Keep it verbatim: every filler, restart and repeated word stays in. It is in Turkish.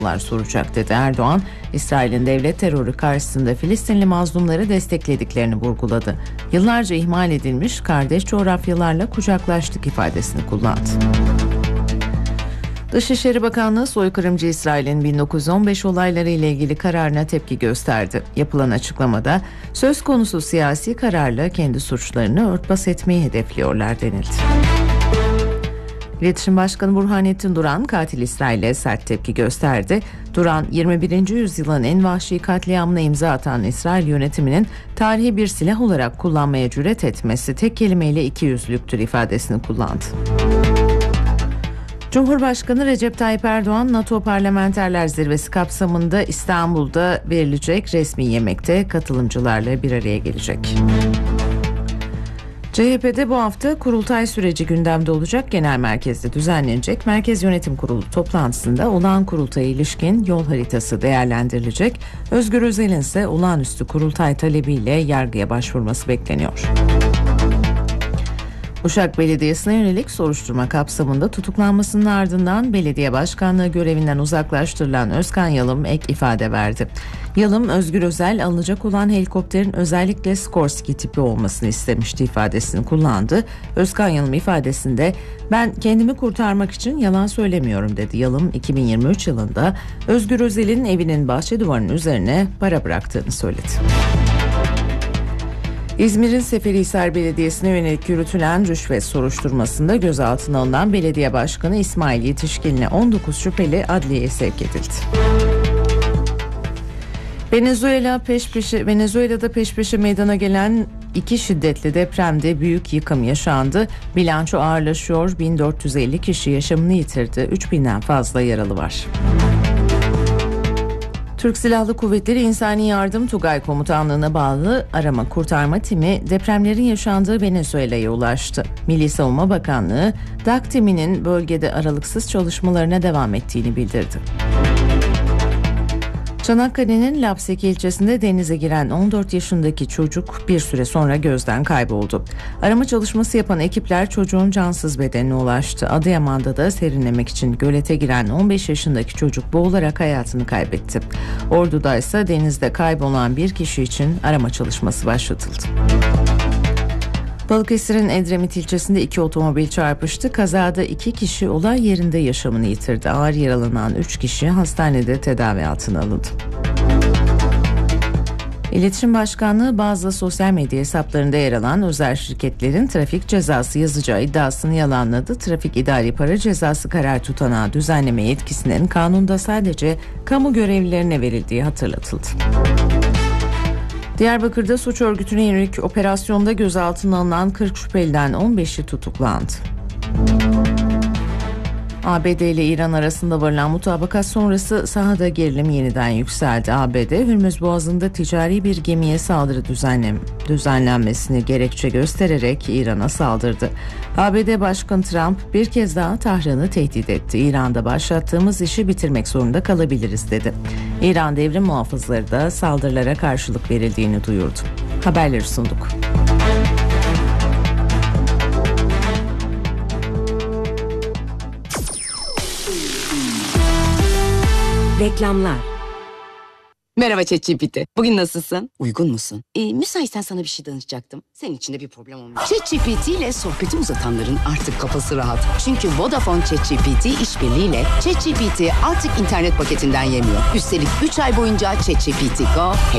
soracak dedi Erdoğan. İsrail'in devlet terörü karşısında Filistinli mazlumları desteklediklerini vurguladı. Yıllarca ihmal edilmiş kardeş coğrafyalarla kucaklaştık ifadesini kullandı. Dışişleri Bakanlığı soykırımcı İsrail'in bin dokuz yüz on beş olayları ile ilgili kararına tepki gösterdi. Yapılan açıklamada söz konusu siyasi kararla kendi suçlarını örtbas etmeyi hedefliyorlar denildi. İletişim Başkanı Burhanettin Duran katil İsrail'e sert tepki gösterdi. Duran, yirmi birinci yüzyılın en vahşi katliamına imza atan İsrail yönetiminin tarihi bir silah olarak kullanmaya cüret etmesi tek kelimeyle ikiyüzlülüktür ifadesini kullandı. Cumhurbaşkanı Recep Tayyip Erdoğan, NATO Parlamenterler Zirvesi kapsamında İstanbul'da verilecek resmi yemekte katılımcılarla bir araya gelecek. C H P'de bu hafta kurultay süreci gündemde olacak. Genel merkezde düzenlenecek Merkez Yönetim Kurulu toplantısında olağan kurultaya ilişkin yol haritası değerlendirilecek. Özgür Özel'in ise olağanüstü kurultay talebiyle yargıya başvurması bekleniyor. Uşak Belediyesi'ne yönelik soruşturma kapsamında tutuklanmasının ardından belediye başkanlığı görevinden uzaklaştırılan Özkan Yalım ek ifade verdi. Yalım, Özgür Özel alınacak olan helikopterin özellikle Skorsky tipi olmasını istemişti ifadesini kullandı. Özkan Yalım ifadesinde ben kendimi kurtarmak için yalan söylemiyorum dedi. Yalım, iki bin yirmi üç yılında Özgür Özel'in evinin bahçe duvarının üzerine para bıraktığını söyledi. İzmir'in Seferihisar Belediyesi'ne yönelik yürütülen rüşvet soruşturmasında gözaltına alınan belediye başkanı İsmail Yetişkin'le on dokuz şüpheli adliyeye sevk edildi. Venezuela peş peşe, Venezuela'da peş peşe meydana gelen iki şiddetli depremde büyük yıkım yaşandı. Bilanço ağırlaşıyor. bin dört yüz elli kişi yaşamını yitirdi. üç binden fazla yaralı var. Türk Silahlı Kuvvetleri İnsani Yardım Tugay Komutanlığı'na bağlı arama kurtarma timi depremlerin yaşandığı Venezuela'ya ulaştı. Milli Savunma Bakanlığı, D A K timinin bölgede aralıksız çalışmalarına devam ettiğini bildirdi. Çanakkale'nin Lapseki ilçesinde denize giren on dört yaşındaki çocuk bir süre sonra gözden kayboldu. Arama çalışması yapan ekipler çocuğun cansız bedenine ulaştı. Adıyaman'da da serinlemek için gölete giren on beş yaşındaki çocuk boğularak hayatını kaybetti. Ordu'da ise denizde kaybolan bir kişi için arama çalışması başlatıldı. Balıkesir'in Edremit ilçesinde iki otomobil çarpıştı. Kazada iki kişi olay yerinde yaşamını yitirdi. Ağır yaralanan üç kişi hastanede tedavi altına alındı. İletişim Başkanlığı bazı sosyal medya hesaplarında yer alan özel şirketlerin trafik cezası yazacağı iddiasını yalanladı. Trafik idari para cezası karar tutanağı düzenleme yetkisinin kanunda sadece kamu görevlilerine verildiği hatırlatıldı. Diyarbakır'da suç örgütüne yönelik operasyonda gözaltına alınan kırk şüpheliden on beşi tutuklandı. A B D ile İran arasında varılan mutabakat sonrası sahada gerilim yeniden yükseldi. A B D, Hürmüz Boğazı'nda ticari bir gemiye saldırı düzenlem, düzenlenmesini gerekçe göstererek İran'a saldırdı. A B D Başkanı Trump bir kez daha Tahran'ı tehdit etti. İran'da başlattığımız işi bitirmek zorunda kalabiliriz dedi. İran devrim muhafızları da saldırılara karşılık verildiğini duyurdu. Haberleri sunduk. Reklamlar. Merhaba ChatGPT. Bugün nasılsın? Uygun musun? Ee, müsaitsen sana bir şey danışacaktım. Senin için de bir problem olmuş. ChatGPT ile sohbeti uzatanların artık kafası rahat. Çünkü Vodafone ChatGPT işbirliğiyle ChatGPT artık internet paketinden yemiyor. Üstelik üç ay boyunca ChatGPT Go